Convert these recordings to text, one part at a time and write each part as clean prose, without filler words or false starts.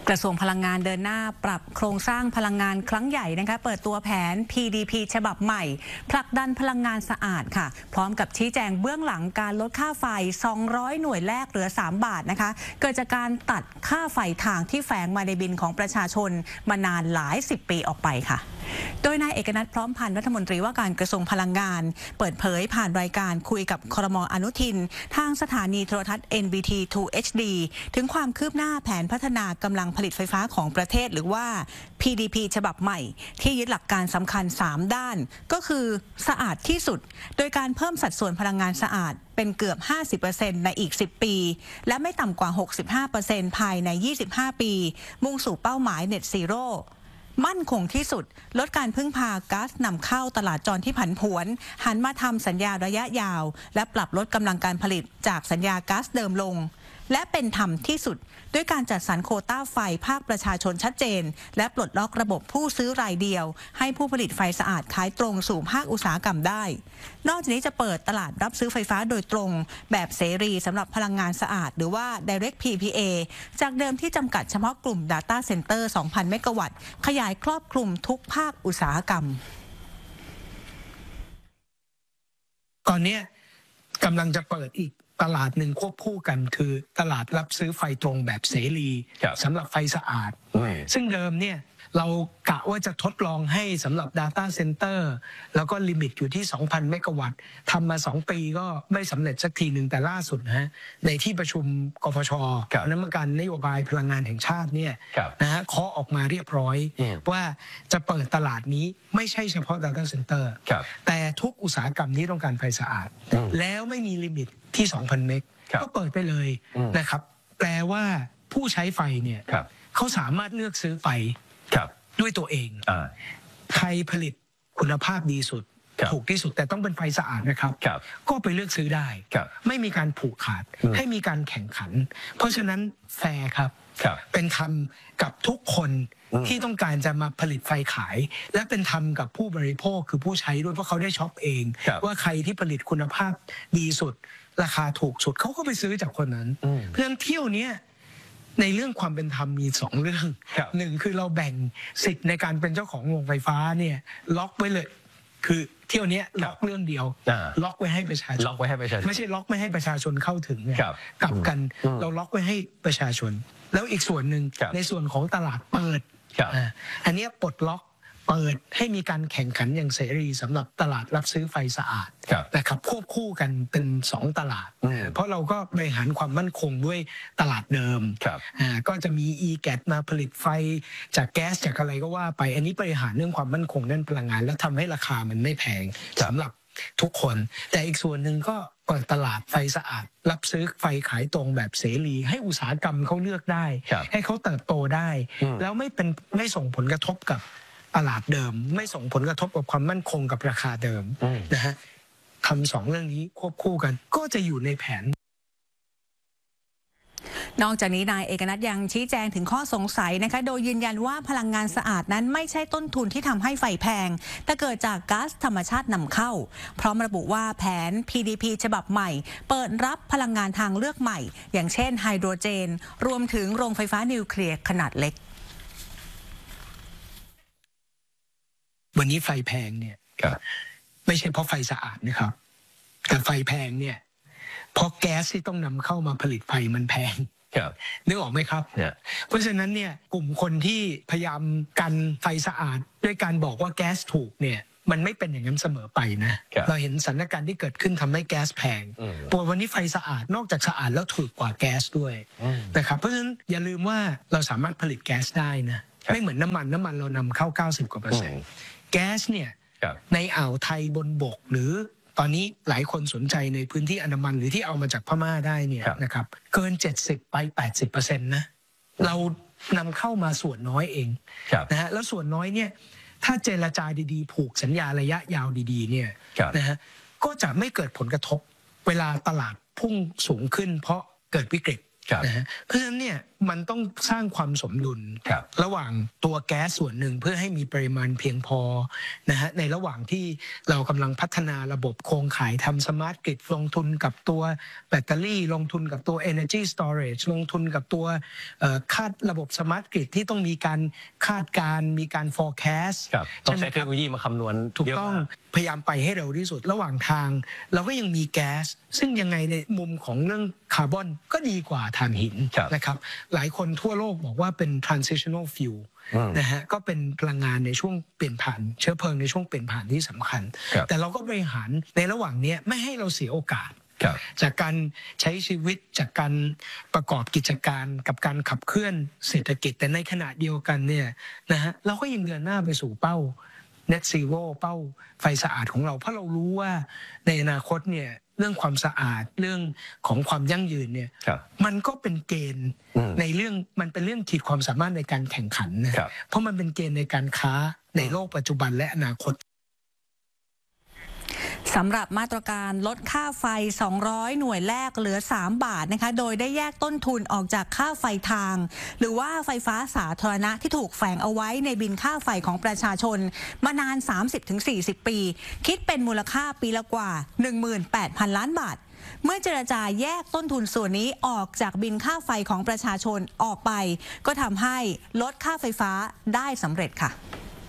กระทรวงพลังงานเดินหน้าปรับโครงสร้างพลังงานครั้งใหญ่นะคะเปิดตัวแผน PDP ฉบับใหม่ผลักดันพลังงานสะอาดค่ะพร้อมกับชี้แจงเบื้องหลังการลดค่าไฟ200หน่วยแรกเหลือ3 บาทนะคะเกิดจากการตัดค่าไฟทางที่แฝงมาในบินของประชาชนมานานหลาย10 ปีออกไปค่ะโดยนายเอกนัทพร้อมพันธ์รัฐมนตรีว่าการกระทรวงพลังงานเปิดเผยผ่านรายการคุยกับครม.อนุทินทางสถานีโทรทัศน์ NBT 2 HD ถึงความคืบหน้าแผนพัฒนากำลังผลิตไฟฟ้าของประเทศหรือว่า PDP ฉบับใหม่ที่ยึดหลักการสำคัญ3ด้านก็คือสะอาดที่สุดโดยการเพิ่มสัดส่วนพลังงานสะอาดเป็นเกือบ 50% ในอีก10 ปีและไม่ต่ำกว่า 65% ภายใน25 ปีมุ่งสู่เป้าหมาย Net Zeroมั่นคงที่สุดลดการพึ่งพาก๊าซนำเข้าตลาดจรที่ผันผวนหันมาทำสัญญาระยะยาวและปรับลดกำลังการผลิตจากสัญญาก๊าซเดิมลงและเป็นธรรมที่สุดด้วยการจัดสรรโควต้าไฟภาคประชาชนชัดเจนและปลดล็อกระบบผู้ซื้อรายเดียวให้ผู้ผลิตไฟสะอาดขายตรงสู่ภาคอุตสาหกรรมได้นอกจากนี้จะเปิดตลาดรับซื้อไฟฟ้าโดยตรงแบบเสรีสำหรับพลังงานสะอาดหรือว่า Direct PPA จากเดิมที่จำกัดเฉพาะกลุ่ม Data Center 2,000 เมกะวัตต์ขยายครอบคลุมทุกภาคอุตสาหกรรมตอนนี้กำลังจะเปิดอีกตลาดหนึ่งควบคู่กันคือตลาดรับซื้อไฟตรงแบบเสรีสำหรับไฟสะอาดซึ่งเดิมเนี่ยเรากะว่าจะทดลองให้สำหรับ Data Center แล้วก็ลิมิตอยู่ที่ 2,000 เมกะวัตต์ทำมา2 ปีก็ไม่สำเร็จสักทีหนึ่งแต่ล่าสุดนะฮะในที่ประชุมกฟช.คณะกรรมการนโยบายพลังงานแห่งชาติเนี่ยนะฮะเคาะออกมาเรียบร้อยว่าจะเปิดตลาดนี้ไม่ใช่เฉพาะ Data Center แต่ทุกอุตสาหกรรมนี้ต้องการไฟสะอาดแล้วไม่มีลิมิตที่ 2,000 เมกก็เปิดไปเลยนะครับแปลว่าผู้ใช้ไฟเนี่ยเขาสามารถเลือกซื้อไฟด้วยตัวเองใครผลิตคุณภาพดีสุดถูกที่สุดแต่ต้องเป็นไฟสะอาดนะครับก็ไปเลือกซื้อได้ไม่มีการผูกขาดให้มีการแข่งขันเพราะฉะนั้นแฟร์ครับเป็นธรรมกับทุกคนที่ต้องการจะมาผลิตไฟขายและเป็นธรรมกับผู้บริโภคคือผู้ใช้ด้วยเพราะเขาได้ช็อปเองว่าใครที่ผลิตคุณภาพดีสุดราคาถูกสุดเขาก็ไปซื้อจากคนนั้นเพราะฉะนั้นเที่ยวนี้ในเรื่องความเป็นธรรมมี2 เรื่องหนึ่งคือเราแบ่งสิทธิ์ในการเป็นเจ้าของโรงไฟฟ้าเนี่ยล็อกไว้เลยคือเที่ยวนี้ล็อกเรื่องเดียวล็อกไว้ให้ประชาชนไม่ใช่ล็อกไม่ให้ประชาชนเข้าถึงกลับกันเราล็อกไว้ให้ประชาชนแล้วอีกส่วนหนึ่งในส่วนของตลาดเปิดอันนี้ปลดล็อกเปิดให้มีการแข่งขันอย่างเสรีสำหรับตลาดรับซื้อไฟสะอาดนะครับควบคู่กันเป็น2 ตลาดเพราะเราก็บริหารความมั่นคงด้วยตลาดเดิมก็จะมี e-gas มาผลิตไฟจากแก๊สจากอะไรก็ว่าไปอันนี้บริหารเรื่องความมั่นคงด้านพลังงานแล้วทำให้ราคามันไม่แพงสำหรับทุกคนแต่อีกส่วนหนึ่งก็เปิดตลาดไฟสะอาดรับซื้อไฟขายตรงแบบเสรีให้อุตสาหกรรมเขาเลือกได้ให้เขาเติบโตได้แล้วไม่ส่งผลกระทบกับตลาดเดิมไม่ส่งผลกระทบกับความมั่นคงกับราคาเดิมนะฮะทำ2 เรื่องนี้ควบคู่กันก็จะอยู่ในแผนนอกจากนี้นายเอกนัทยังชี้แจงถึงข้อสงสัยนะคะโดยยืนยันว่าพลังงานสะอาดนั้นไม่ใช่ต้นทุนที่ทำให้ไฟแพงแต่เกิดจากก๊าซธรรมชาตินำเข้าพร้อมระบุว่าแผน PDP ฉบับใหม่เปิดรับพลังงานทางเลือกใหม่อย่างเช่นไฮโดรเจนรวมถึงโรงไฟฟ้านิวเคลียร์ขนาดเล็กวันนี้ไฟแพงเนี่ยไม่ใช่เพราะไฟสะอาดนะครับแต่ไฟแพงเนี่ยเพราะแก๊สที่ต้องนำเข้ามาผลิตไฟมันแพงนึกออกไหมครับเพราะฉะนั้นเนี่ยกลุ่มคนที่พยายามกันไฟสะอาดด้วยการบอกว่าแก๊สถูกเนี่ยมันไม่เป็นอย่างนั้นเสมอไปนะเราเห็นสถานการณ์ที่เกิดขึ้นทำให้แก๊สแพงปวดวันนี้ไฟสะอาดนอกจากสะอาดแล้วถูกกว่าแก๊สด้วยนะครับเพราะฉะนั้นอย่าลืมว่าเราสามารถผลิตแก๊สได้นะไม่เหมือนน้ำมันเรานำเข้า90 กว่า%แก๊สเนี่ยในอ่าวไทยบนบกหรือตอนนี้หลายคนสนใจในพื้นที่อันดามันหรือที่เอามาจากพม่าได้เนี่ยนะครับเกิน70 ไป 80% นะเรานำเข้ามาส่วนน้อยเองนะฮะแล้วส่วนน้อยเนี่ยถ้าเจรจาดีๆผูกสัญญาระยะยาวดีๆเนี่ยนะฮะก็จะไม่เกิดผลกระทบเวลาตลาดพุ่งสูงขึ้นเพราะเกิดวิกฤตนะฮะเพราะฉะนั้นเนี่ยมันต้องสร้างความสมดุลระหว่างตัวแก๊สส่วนหนึ่งเพื่อให้มีปริมาณเพียงพอนะฮะในระหว่างที่เรากำลังพัฒนาระบบโครงข่ายทำสมาร์ทกริดลงทุนกับตัวแบตเตอรี่ลงทุนกับตัว energy storage ลงทุนกับตัวคาดระบบสมาร์ทกริดที่ต้องมีการคาดการมีการ forecast ต้องใช้เทคโนโลยีมาคำนวณถูกต้องพยายามไปให้เร็วที่สุดระหว่างทางเราก็ยังมีแก๊สซึ่งยังไงในมุมของเรื่องคาร์บอนก็ดีกว่าถ่านหินนะครับหลายคนทั่วโลกบอกว่าเป็น transitional fuel นะฮะก็เป็นพลังงานในช่วงเปลี่ยนผ่านเชื้อเพลิงในช่วงเปลี่ยนผ่านที่สำคัญแต่เราก็บริหารในระหว่างนี้ไม่ให้เราเสียโอกาสจากการใช้ชีวิตจากการประกอบกิจการกับการขับเคลื่อนเศรษฐกิจแต่ในขณะเดียวกันเนี่ยนะฮะเราก็ยังเดินหน้าไปสู่เป้า Net Zero เป้าไฟสะอาดของเราเพราะเรารู้ว่าในอนาคตเนี่ยเรื่องความสะอาดเรื่องของความยั่งยืนเนี่ยมันก็เป็นเกณฑ์ในเรื่องมันเป็นเรื่องขีดความสามารถในการแข่งขันนะเพราะมันเป็นเกณฑ์ในการค้าในโลกปัจจุบันและอนาคตสำหรับมาตรการลดค่าไฟ200หน่วยแรกเหลือ3 บาทนะคะโดยได้แยกต้นทุนออกจากค่าไฟทางหรือว่าไฟฟ้าสาธารณะที่ถูกแฝงเอาไว้ในบินค่าไฟของประชาชนมานาน 30-40 ปีคิดเป็นมูลค่าปีละกว่า 18,000 ล้านบาทเมื่อเจรจาแยกต้นทุนส่วนนี้ออกจากบินค่าไฟของประชาชนออกไปก็ทำให้ลดค่าไฟฟ้าได้สำเร็จค่ะ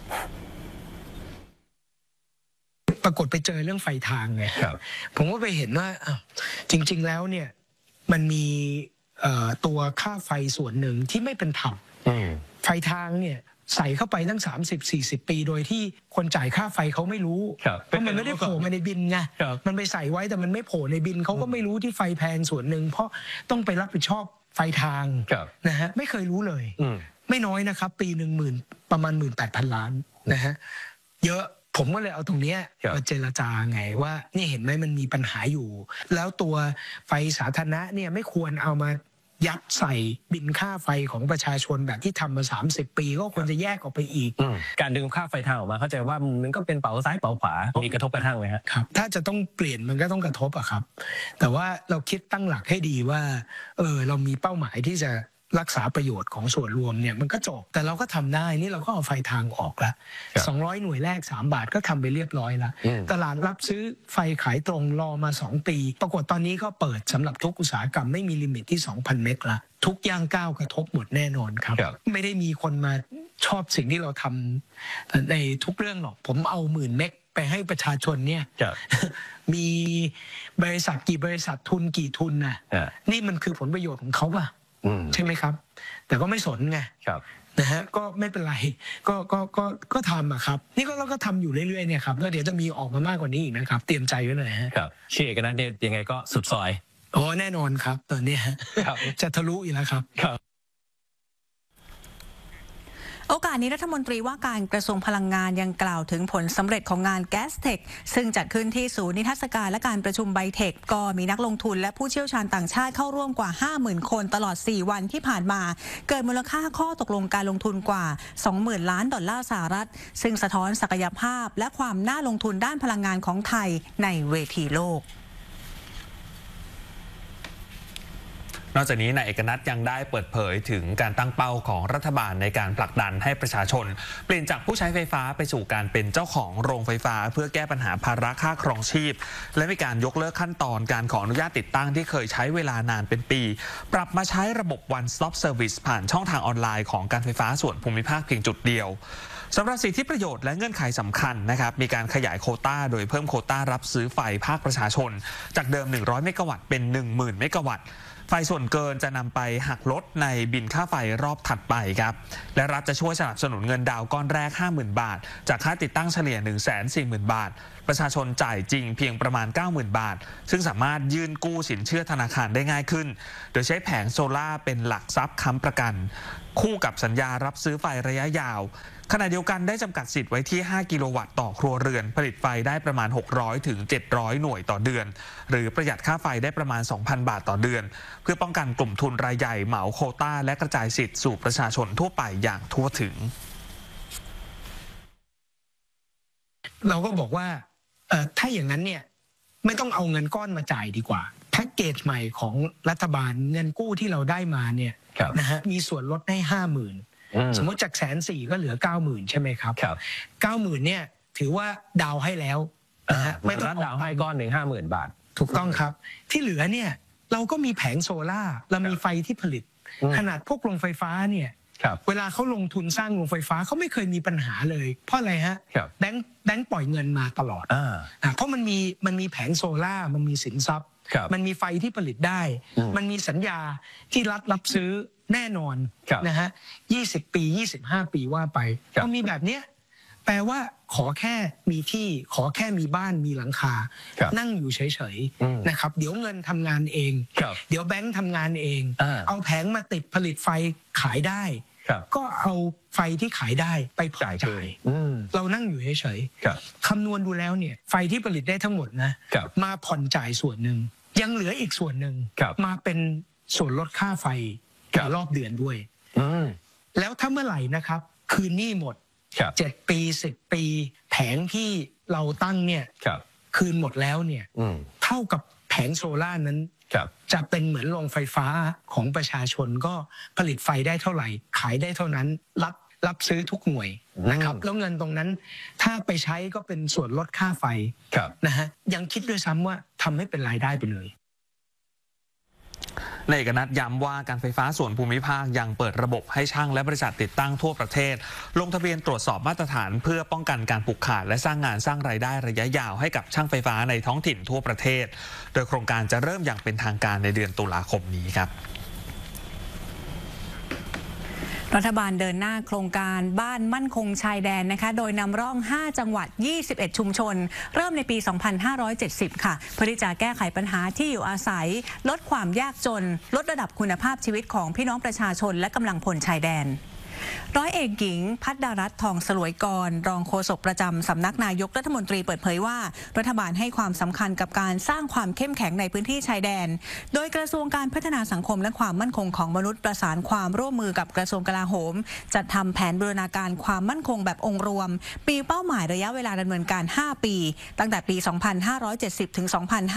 ปรากฏไปเจอเรื่องไฟทางไงผมก็ไปเห็นว่าจริงๆแล้วเนี่ยมันมีตัวค่าไฟส่วนหนึ่งที่ไม่เป็นธรรมไฟทางเนี่ยใส่เข้าไปตั้ง30-40 ปีโดยที่คนจ่ายค่าไฟเขาไม่รู้เพราะมันไม่ได้โผล่มาในบินไงมันไปใส่ไว้แต่มันไม่โผล่ในบินเขาก็ไม่รู้ที่ไฟแพงส่วนหนึ่งเพราะต้องไปรับผิดชอบไฟทางนะฮะไม่เคยรู้เลยไม่น้อยนะครับปีหนึ่งประมาณ 18,000 ล้านนะฮะเยอะผมก็เลยเอาตรงนี้มาเจรจาไงว่านี่เห็นไหมมันมีปัญหาอยู่แล้วตัวไฟสาธารณะเนี่ยไม่ควรเอามายัดใส่บินค่าไฟของประชาชนแบบที่ทำมา30 ปีก็ควรจะแยกออกไปอีกการดึงค่าไฟทางออกมาเข้าใจว่ามันก็เป็นเป๋าซ้ายเป๋าขวามีกระทบกระทั่งไหมครับถ้าจะต้องเปลี่ยนมันก็ต้องกระทบอะครับแต่ว่าเราคิดตั้งหลักให้ดีว่าเรามีเป้าหมายที่จะรักษาประโยชน์ของส่วนรวมเนี่ยมันก็จบแต่เราก็ทำได้นี่เราก็เอาไฟทางออกละ200หน่วยแรก3 บาทก็ทำไปเรียบร้อยละตลาดรับซื้อไฟขายตรงรอมา2 ปีปรากฏตอนนี้ก็เปิดสำหรับทุกอุตสาหกรรมไม่มีลิมิตที่ 2,000 เมกละทุกย่างก้าวกระทบหมดแน่นอนครับไม่ได้มีคนมาชอบสิ่งที่เราทำในทุกเรื่องหรอกผมเอา10,000 เมกไปให้ประชาชนเนี่ยมีบริษัทกี่บริษัททุนกี่ทุนนะนี่มันคือผลประโยชน์ของเขาป่ะใช่ไหมครับแต่ก็ไม่สนไงนะฮะก็ไม่เป็นไรก็ทำอะครับนี่ก็เราก็ทำอยู่เรื่อยๆเนี่ยครับแล้วเดี๋ยวจะมีออกมามากกว่านี้อีกนะครับเตรียมใจไว้เลยฮะครับชื่อเอกนัทเนี่ยยังไงก็สุดซอยแน่นอนครับตอนนี้จะทะลุอยู่แล้วครับโอกาสนี้รัฐมนตรีว่าการกระทรวงพลังงานยังกล่าวถึงผลสำเร็จของงาน Gastech ซึ่งจัดขึ้นที่ศูนย์นิทรรศการและการประชุมไบเทคก็มีนักลงทุนและผู้เชี่ยวชาญต่างชาติเข้าร่วมกว่า 50,000 คนตลอด4 วันที่ผ่านมาเกิดมูลค่าข้อตกลงการลงทุนกว่า 20,000 ล้านดอลลาร์สหรัฐซึ่งสะท้อนศักยภาพและความน่าลงทุนด้านพลังงานของไทยในเวทีโลกนอกจากนี้นายเอกนัทยังได้เปิดเผยถึงการตั้งเป้าของรัฐบาลในการผลักดันให้ประชาชนเปลี่ยนจากผู้ใช้ไฟฟ้าไปสู่การเป็นเจ้าของโรงไฟฟ้าเพื่อแก้ปัญหาภาระค่าครองชีพและมีการยกเลิกขั้นตอนการขออนุญาตติดตั้งที่เคยใช้เวลานานเป็นปีปรับมาใช้ระบบ One Stop Service ผ่านช่องทางออนไลน์ของการไฟฟ้าส่วนภูมิภาคเพียงจุดเดียวสำหรับสิทธิประโยชน์และเงื่อนไขสำคัญนะครับมีการขยายโควต้าโดยเพิ่มโควต้ารับซื้อไฟภาคประชาชนจากเดิม100 เมกะวัตต์เป็น 10,000 เมกะวัตต์ไฟส่วนเกินจะนำไปหักลดในบินค่าไฟรอบถัดไปครับและรัฐจะช่วยสนับสนุนเงินดาวก้อนแรก 50,000 บาทจากค่าติดตั้งเฉลี่ย 140,000 บาทประชาชนจ่ายจริงเพียงประมาณ 90,000 บาทซึ่งสามารถยื่นกู้สินเชื่อธนาคารได้ง่ายขึ้นโดยใช้แผงโซล่าเป็นหลักทรัพย์ค้ำประกันคู่กับสัญญารับซื้อไฟระยะยาวขณะเดียวกันได้จำกัดสิทธิ์ไว้ที่5 กิโลวัตต์ต่อครัวเรือนผลิตไฟได้ประมาณ600 ถึง 700 หน่วยต่อเดือนหรือประหยัดค่าไฟได้ประมาณ 2,000 บาทต่อเดือนเพื่อป้องกันกลุ่มทุนรายใหญ่เหมาโควต้าและกระจายสิทธิ์สู่ประชาชนทั่วไปอย่างทั่วถึงเราก็บอกว่าถ้าอย่างนั้นเนี่ยไม่ต้องเอาเงินก้อนมาจ่ายดีกว่าแพ็กเกจใหม่ของรัฐบาลเงินกู้ที่เราได้มาเนี่ยนะฮะมีส่วนลดให้ 50,000 สมมติจาก140,000ก็เหลือ 90,000 ใช่ไหมครับ90,000เนี่ยถือว่าดาวให้แล้วนะฮะไม่ต้องดาวให้ก้อนหนึ่ง 50,000 บาทถูกต้องครับที่เหลือเนี่ยเราก็มีแผงโซล่าเรามีไฟที่ผลิตขนาดพวกโรงไฟฟ้าเนี่ยเวลาเขาลงทุนสร้างโรงไฟฟ้าเขาไม่เคยมีปัญหาเลยเพราะอะไรฮะแบงค์ปล่อยเงินมาตลอดเพราะมันมีแผงโซล่ามันมีสินทรัพย์มันมีไฟที่ผลิตได้มันมีสัญญาที่รัฐรับซื้อแน่นอนนะฮะ20 ปี25 ปีว่าไปพอมีแบบเนี้ยแปลว่าขอแค่มีที่ขอแค่มีบ้านมีหลังคานั่งอยู่เฉยๆนะครับเดี๋ยวเงินทำงานเองเดี๋ยวแบงค์ทำงานเองเอาแผงมาติดผลิตไฟขายได้ก็เอาไฟที่ขายได้ไปผ่อนจ่ายเรานั่งอยู่เฉยๆคำนวณดูแล้วเนี่ยไฟที่ผลิตได้ทั้งหมดนะมาผ่อนจ่ายส่วนหนึ่งยังเหลืออีกส่วนหนึ่งมาเป็นส่วนลดค่าไฟรอบเดือนด้วยแล้วถ้าเมื่อไหร่นะครับคืนหนี้หมด7 ปี10 ปีแผงที่เราตั้งเนี่ยคืนหมดแล้วเนี่ยเท่ากับแผงโซล่านั้นจะเป็นเหมือนโรงไฟฟ้าของประชาชนก็ผลิตไฟได้เท่าไหร่ขายได้เท่านั้นรับซื้อทุกหน่วยนะครับแล้วเงินตรงนั้นถ้าไปใช้ก็เป็นส่วนลดค่าไฟนะฮะยังคิดด้วยซ้ำว่าทำให้เป็นรายได้ไปเลยนายเอกนัทย้ำว่าการไฟฟ้าส่วนภูมิภาคยังเปิดระบบให้ช่างและบริษัทติดตั้งทั่วประเทศลงทะเบียนตรวจสอบมาตรฐานเพื่อป้องกันการผูกขาดและสร้างงานสร้างรายได้ระยะยาวให้กับช่างไฟฟ้าในท้องถิ่นทั่วประเทศโดยโครงการจะเริ่มอย่างเป็นทางการในเดือนตุลาคมนี้ครับรัฐบาลเดินหน้าโครงการบ้านมั่นคงชายแดนนะคะโดยนำร่อง5จังหวัด21ชุมชนเริ่มในปี 2570 ค่ะเพื่อที่จะแก้ไขปัญหาที่อยู่อาศัยลดความยากจนลดระดับคุณภาพชีวิตของพี่น้องประชาชนและกำลังพลชายแดนร้อยเอกหญิงพัฒดารัตน์ทองสลวยกรรองโฆษกประจำสำนักนายกรัฐมนตรีเปิดเผยว่ารัฐบาลให้ความสำคัญกับการสร้างความเข้มแข็งในพื้นที่ชายแดนโดยกระทรวงการพัฒนาสังคมและความมั่นคงของมนุษย์ประสานความร่วมมือกับกระทรวงกลาโหมจัดทำแผนบูรณาการความมั่นคงแบบองค์รวมปีเป้าหมายระยะเวลาดำเนินการ5ปีตั้งแต่ปี 2570 ถึง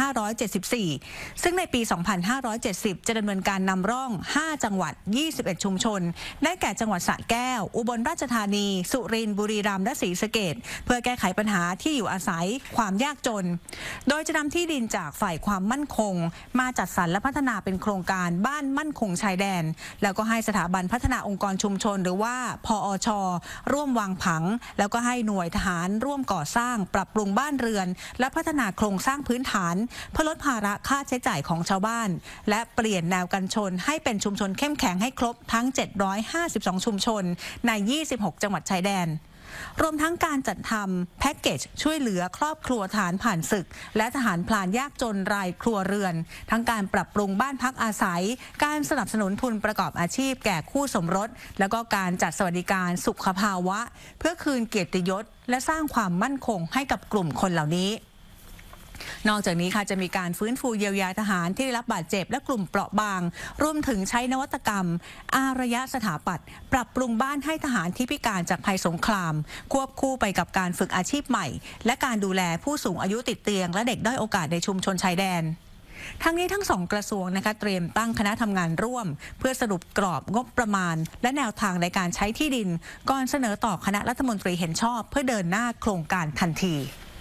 2574 ซึ่งในปี 2570 จะดำเนินการนำร่อง5จังหวัด21ชุมชนได้แก่จังหวัดสระแก้วอุบลราชธานีสุรินทร์บุรีรัมย์และศรีสะเกษเพื่อแก้ไขปัญหาที่อยู่อาศัยความยากจนโดยจะนำที่ดินจากฝ่ายความมั่นคงมาจัดสรรและพัฒนาเป็นโครงการบ้านมั่นคงชายแดนแล้วก็ให้สถาบันพัฒนาองค์กรชุมชนหรือว่าพอช.ร่วมวางผังแล้วก็ให้หน่วยทหารร่วมก่อสร้างปรับปรุงบ้านเรือนและพัฒนาโครงสร้างพื้นฐานเพื่อลดภาระค่าใช้จ่ายของชาวบ้านและเปลี่ยนแนวกันชนให้เป็นชุมชนเข้มแข็งให้ครบทั้ง752ชุมชนใน26จังหวัดชายแดนรวมทั้งการจัดทำแพ็กเกจช่วยเหลือครอบครัวทหารผ่านศึกและทหารพลานยากจนรายครัวเรือนทั้งการปรับปรุงบ้านพักอาศัยการสนับสนุนทุนประกอบอาชีพแก่คู่สมรสแล้วก็การจัดสวัสดิการสุขภาวะเพื่อคืนเกียรติยศและสร้างความมั่นคงให้กับกลุ่มคนเหล่านี้นอกจากนี้ค่ะจะมีการฟื้นฟูเยียวยาทหารที่ได้รับบาดเจ็บและกลุ่มเปราะบางรวมถึงใช้นวัตกรรมอารยสถาปัตย์ปรับปรุงบ้านให้ทหารที่พิการจากภัยสงครามควบคู่ไปกับการฝึกอาชีพใหม่และการดูแลผู้สูงอายุติดเตียงและเด็กด้อยโอกาสในชุมชนชายแดนทั้งนี้ทั้ง2กระทรวงนะคะเตรียมตั้งคณะทำงานร่วมเพื่อสรุปกรอบงบประมาณและแนวทางในการใช้ที่ดินก่อนเสนอต่อคณะรัฐมนตรีเห็นชอบเพื่อเดินหน้าโครงการทันที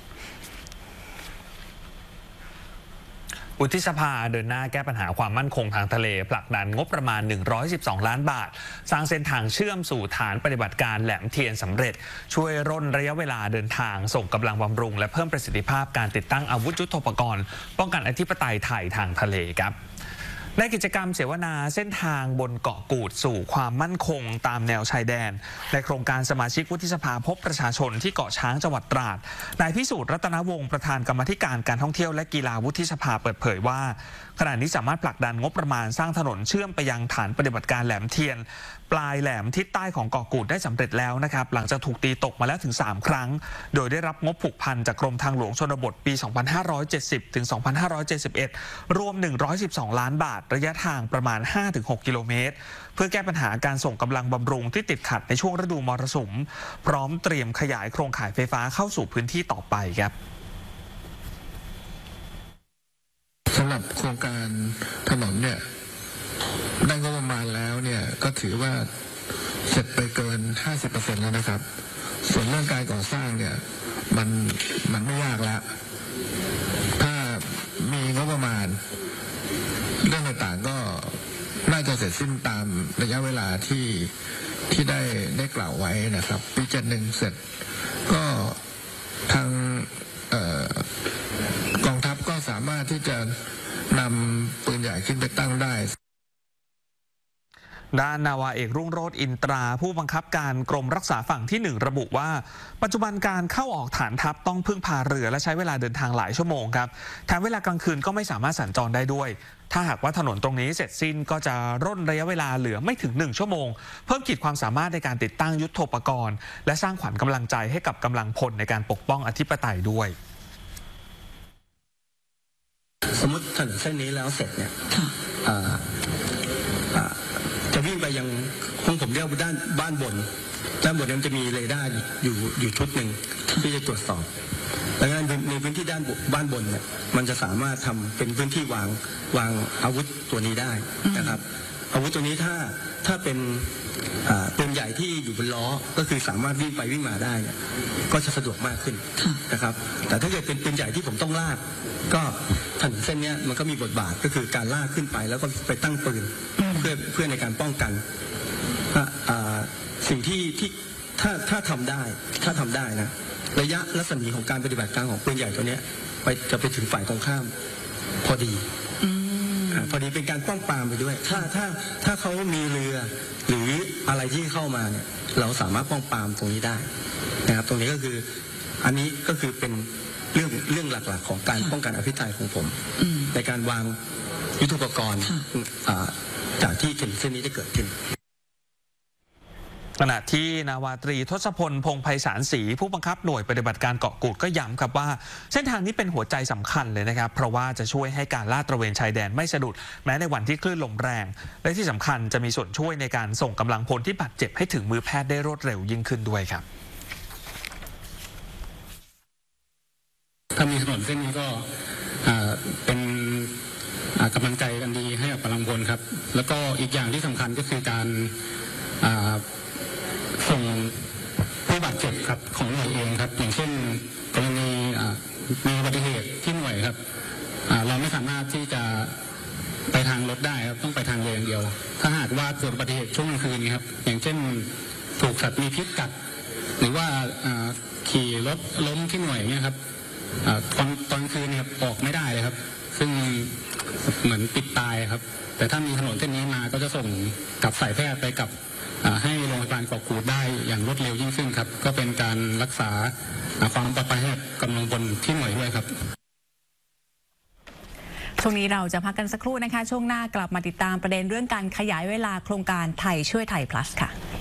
วุฒิสภาเดินหน้าแก้ปัญหาความมั่นคงทางทะเลผลักดันงบประมาณ112ล้านบาทสร้างเส้นทางเชื่อมสู่ฐานปฏิบัติการแหลมเทียนสำเร็จช่วยร่นระยะเวลาเดินทางส่งกำลังบำรุงและเพิ่มประสิทธิภาพการติดตั้งอาวุธยุทโธปกรณ์ป้องกันอธิปไตยไทยทางทะเลครับในกิจกรรมเสวนาเส้นทางบนเกาะกูดสู่ความมั่นคงตามแนวชายแดนในโครงการสมาชิกวุฒิสภาพบประชาชนที่เกาะช้างจังหวัดตราดนายพิสูจน์รัตนวงศ์ประธานกรรมาธิการการท่องเที่ยวและกีฬาวุฒิสภาเปิดเผยว่าขณะนี้สามารถผลักดันงบประมาณสร้างถนนเชื่อมไปยังฐานปฏิบัติการแหลมเทียนปลายแหลมทิศใต้ของเกาะกูดได้สำเร็จแล้วนะครับหลังจากถูกตีตกมาแล้วถึง3ครั้งโดยได้รับงบผูกพันจากกรมทางหลวงชนบทปี 2570 ถึง 2571 รวม112ล้านบาทระยะทางประมาณ 5-6 กิโลเมตรเพื่อแก้ปัญหาการส่งกำลังบำรุงที่ติดขัดในช่วงฤดูมรสุมพร้อมเตรียมขยายโครงข่ายไฟฟ้าเข้าสู่พื้นที่ต่อไปครับสำหรับโครงการถนนเนี่ยได้งบประมาณแล้วเนี่ยก็ถือว่าเสร็จไปเกิน 50% แล้วนะครับส่วนเรื่องการก่อสร้างเนี่ยมันไม่ยากแล้วถ้ามีงบประมาณเรื่องต่างๆก็น่าจะเสร็จสิ้นตามระยะเวลาที่ได้กล่าวไว้นะครับปี71เสร็จก็ทางกองทัพก็สามารถที่จะนำปืนใหญ่ขึ้นไปตั้งได้ด้านนาวาเอกรุ่งโรจน์อินตราผู้บังคับการกรมรักษาฝั่งที่1ระบุว่าปัจจุบันการเข้าออกฐานทัพต้องพึ่งพาเรือและใช้เวลาเดินทางหลายชั่วโมงครับแถมเวลากลางคืนก็ไม่สามารถสัญจรได้ด้วยถ้าหากว่าถนนตรงนี้เสร็จสิ้นก็จะร่นระยะเวลาเหลือไม่ถึง1ชั่วโมงเพิ่มขีดความสามารถในการติดตั้งยุทโธปกรณ์และสร้างขวัญกำลังใจให้กับกำลังพลในการปกป้องอธิปไตยด้วยสมมติถนนเส้นนี้แล้วเสร็จเนี่ยจะวิ่งไปยังของผมเรียกว่าด้านบ้านบนเนี่ยมันจะมีเรดาร์อยู่ชุดหนึ่งที่จะตรวจสอบดังนั้นในพื้นที่ด้านบ้านบนเนี่ยมันจะสามารถทำเป็นพื้นที่วางอาวุธตัวนี้ได้นะครับอาวุธตัวนี้ถ้าเป็นปืนใหญ่ที่อยู่บนล้อก็คือสามารถวิ่งไปวิ่งมาได้เนี่ยก็จะสะดวกมากขึ้นนะครับแต่ถ้าเกิดเป็นปืนใหญ่ที่ผมต้องลากก็ถนนเส้นนี้มันก็มีบทบาทก็คือการลากขึ้นไปแล้วก็ไปตั้งปืนเพื่อในการป้องกันสิ่งที่ถ้าทำได้นะระยะรัศมีของการปฏิบัติการของปืนใหญ่ตัวนี้จะไปถึงฝ่ายตรงข้ามพอดีเป็นการป้องปรามไปด้วยถ้าเขามีเรือหรืออะไรที่เข้ามาเนี่ยเราสามารถป้องปรามตรงนี้ได้นะครับตรงนี้ก็คืออันนี้ก็คือเป็นเรื่องหลักๆของการป้องกันอภิปรายของผมในการวางยุทโธปกรณ์จากที่เส้นนี้ได้เกิดขึ้นขณะที่นาวาตรีทศพลพงษ์ไพศาลศรีผู้บังคับหน่วยปฏิบัติการเกาะกูดก็ย้ำครับว่าเส้นทางนี้เป็นหัวใจสำคัญเลยนะครับเพราะว่าจะช่วยให้การลาดตระเวนชายแดนไม่สะดุดแม้ในวันที่คลื่นลมแรงและที่สำคัญจะมีส่วนช่วยในการส่งกำลังพลที่บาดเจ็บให้ถึงมือแพทย์ได้รวดเร็วยิ่งขึ้นด้วยครับถ้ามีถนนเส้นนี้ก็เป็นกำลังใจกันดีให้กับกำลังพลครับแล้วก็อีกอย่างที่สำคัญก็คือการส่งผู้บาดเจ็บครับของหน่วยเองครับอย่างเช่นกรณีมีอุบัติเหตุที่หน่วยครับเราไม่สามารถที่จะไปทางรถได้ครับต้องไปทางเรืออย่างเดียวถ้าหากว่าเกิดอุบัติเหตุช่วงกลางคืนนี้ครับอย่างเช่นถูกสัตว์มีพิษกัดหรือว่าขี่รถล้มที่หน่วยเนี่ยครับตอนคืนเนี่ยออกไม่ได้เลยครับซึ่งเหมือนปิดตายครับแต่ถ้ามีถนนเส้นนี้มาก็จะส่งกับสายแพทย์ไปกับให้โรงพยาบาลเกาะกูดได้อย่างรวดเร็วยิ่งขึ้นครับก็เป็นการรักษาความปลอดภัยให้กำลังพลที่หน่วยด้วยครับช่วงนี้เราจะพักกันสักครู่นะคะช่วงหน้ากลับมาติดตามประเด็นเรื่องการขยายเวลาโครงการไทยช่วยไทย plus ค่ะ